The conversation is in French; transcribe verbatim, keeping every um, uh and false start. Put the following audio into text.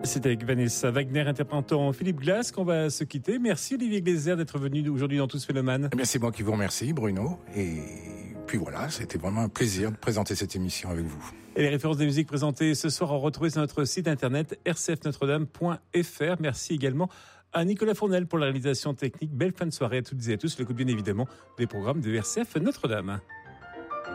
C'était avec Vanessa Wagner interprétant Philippe Glass qu'on va se quitter. Merci Olivier Gleiser d'être venu aujourd'hui dans Tous Félomanes. Eh bien, c'est moi qui vous remercie, Bruno. Et puis voilà, c'était vraiment un plaisir de présenter cette émission avec vous. Et les références des musiques présentées ce soir, on retrouve sur notre site internet r c f notre dame point f r. Merci également à Nicolas Fournel pour la réalisation technique. Belle fin de soirée à toutes et à tous. L'écoute bien évidemment des programmes de R C F Notre-Dame.